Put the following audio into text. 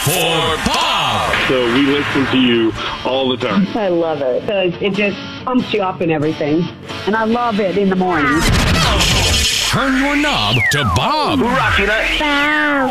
for Bob. So we listen to you all the time. I love it because it just pumps you up and everything. And I love it in the morning. Turn your knob to Bob. Rocky Night.